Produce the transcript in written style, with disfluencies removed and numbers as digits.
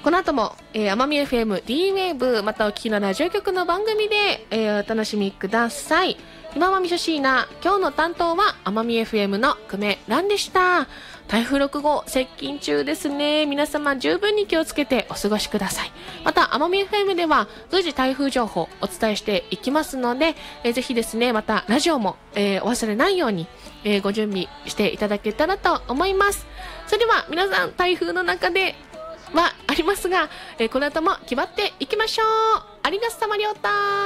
この後も、奄美 FM D-Wave またお聞きのラジオ局の番組で、お楽しみください。今はみしょしーな。今日の担当は奄美 FM の久米蘭でした。台風6号接近中ですね。皆様十分に気をつけてお過ごしください。また奄美 FM では随時台風情報お伝えしていきますので、ぜひですね、またラジオも、お忘れないように、ご準備していただけたらと思います。それでは皆さん、台風の中ではありますが、この後も気張っていきましょう。ありがとうさまりょうた。